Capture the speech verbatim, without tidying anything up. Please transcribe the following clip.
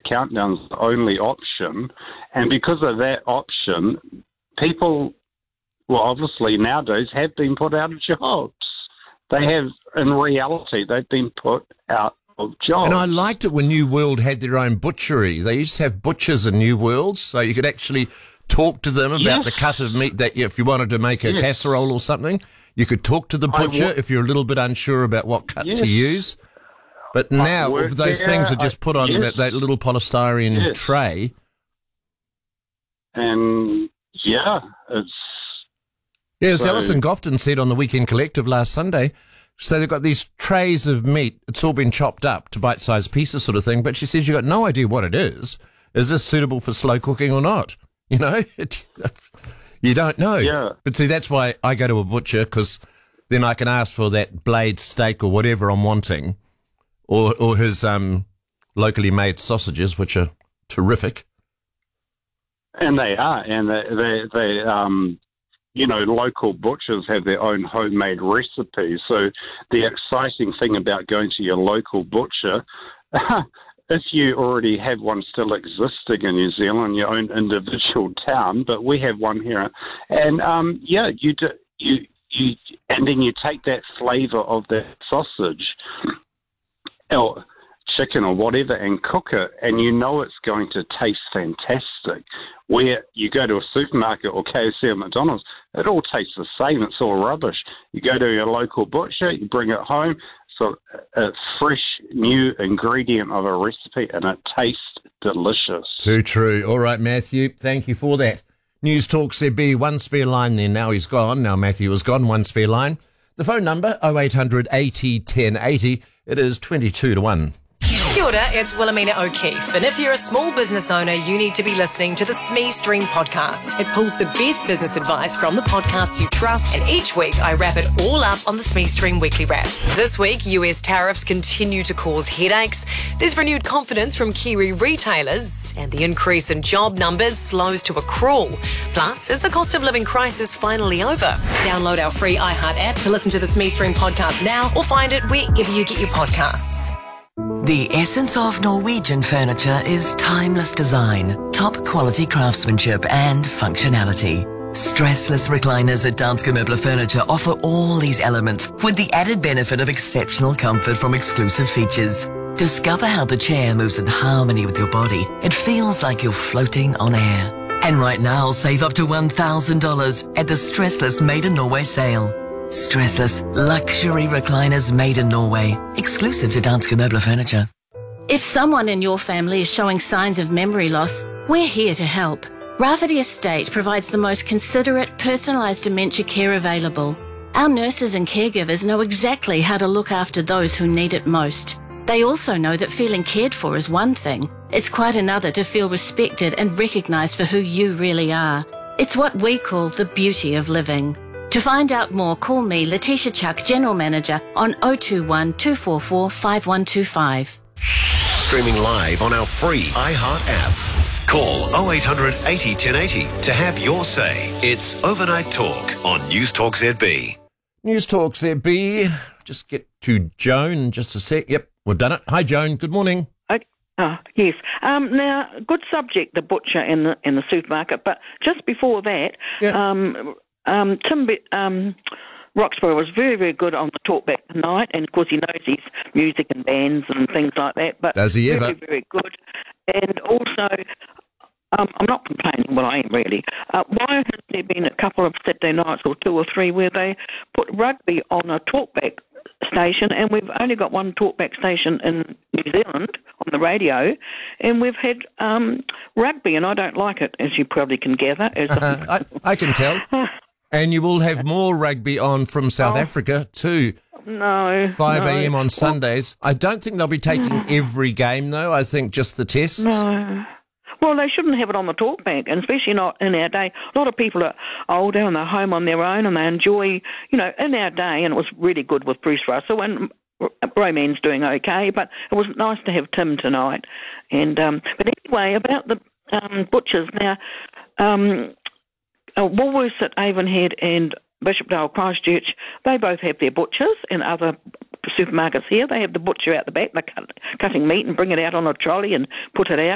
countdown's the only option. And because of that option, people, well, obviously nowadays have been put out of jobs. They have, in reality, they've been put out of jobs. And I liked it when New World had their own butchery. They used to have butchers in New World, so you could actually talk to them about yes. the cut of meat that if you wanted to make a yes. casserole or something. You could talk to the butcher wa- if you're a little bit unsure about what cut yes. to use. But now those there, things are just I, put on yes. that, that little polystyrene yes. tray. And, yeah, it's... Yeah, as so, Alison Gofton said on the Weekend Collective last Sunday, so they've got these trays of meat. It's all been chopped up to bite-sized pieces sort of thing, but she says you've got no idea what it is. Is this suitable for slow cooking or not? You know? You don't know. Yeah. But see, that's why I go to a butcher, because then I can ask for that blade steak or whatever I'm wanting, or or his um, locally made sausages, which are terrific. And they are, and they, they, they um, you know, local butchers have their own homemade recipes. So the exciting thing about going to your local butcher, if you already have one still existing in New Zealand, your own individual town, but we have one here, and um, yeah, you do, you you, and then you take that flavour of that sausage, or chicken or whatever, and cook it, and you know it's going to taste fantastic. Where you go to a supermarket or K F C or McDonald's, it all tastes the same. It's all rubbish. You go to your local butcher, you bring it home. So a fresh, new ingredient of a recipe, and it tastes delicious. Too true. All right, Matthew, thank you for that. News Talk Z B, one spare line there. Now he's gone. Now Matthew is gone, one spare line. The phone number, oh eight hundred eighty ten eighty. It is twenty-two to one. Kia ora, it's Wilhelmina O'Keefe, and if you're a small business owner, you need to be listening to the S M E Stream podcast. It pulls the best business advice from the podcasts you trust, and each week I wrap it all up on the S M E Stream Weekly Wrap. This week, U S tariffs continue to cause headaches. There's renewed confidence from Kiwi retailers, and the increase in job numbers slows to a crawl. Plus, is the cost of living crisis finally over? Download our free iHeart app to listen to the S M E Stream podcast now, or find it wherever you get your podcasts. The essence of Norwegian furniture is timeless design, top quality craftsmanship and functionality. Stressless recliners at Danske Møbler Furniture offer all these elements with the added benefit of exceptional comfort from exclusive features. Discover how the chair moves in harmony with your body. It feels like you're floating on air. And right now, save up to one thousand dollars at the Stressless Made in Norway sale. Stressless luxury recliners made in Norway, exclusive to Danske Møbler Furniture. If someone in your family is showing signs of memory loss, we're here to help. Rafferty Estate provides the most considerate, personalised dementia care available. Our nurses and caregivers know exactly how to look after those who need it most. They also know that feeling cared for is one thing. It's quite another to feel respected and recognised for who you really are. It's what we call the beauty of living. To find out more, call me, Letitia Chuck, General Manager, on oh two one, two four four, five one two five. Streaming live on our free iHeart app. Call oh eight hundred eighty ten eighty to have your say. It's Overnight Talk on News Talk Z B. News Talk Z B. Just get to Joan in just a sec. Yep, we've done it. Hi, Joan. Good morning. Oh, yes. Um, now, good subject, the butcher in the in the supermarket, but just before that, Yeah. um, um, Tim Be- um, Roxburgh was very, very good on the talkback tonight, and of course he knows his music and bands and things like that. But Does he very, ever? very good. And also, um, I'm not complaining, well, I am really. Uh, why has there been a couple of Saturday nights or two or three where they put rugby on a talkback station, and we've only got one talkback station in New Zealand on the radio, and we've had um, rugby, and I don't like it, as you probably can gather. As I, I can tell. And you will have more rugby on from South Oh. Africa too. No. five no. a.m. on Sundays. I don't think they'll be taking every game, though. I think just the tests. No. Well, they shouldn't have it on the talkback, and especially not in our day. A lot of people are older and they're home on their own, and they enjoy, you know, in our day, and it was really good with Bruce Russell, and Roman's doing okay, but it was nice to have Tim tonight. And um, But anyway, about the um, butchers, now, um, uh, Woolworths at Avonhead and Bishopdale Christchurch, they both have their butchers, and other supermarkets here, they have the butcher out the back, they're cut, cutting meat and bring it out on a trolley and put it out.